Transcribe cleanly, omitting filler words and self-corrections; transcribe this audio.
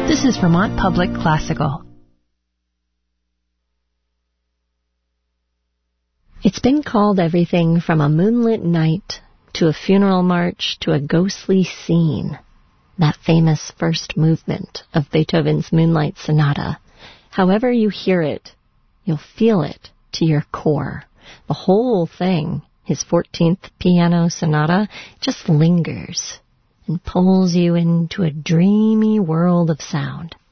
This is Vermont Public Classical. It's been called everything from a moonlit night to a funeral march to a ghostly scene. That famous first movement of Beethoven's Moonlight Sonata. However you hear it, you'll feel it to your core. The whole thing, his 14th piano sonata, just lingers and pulls you into a dreamy world of sound.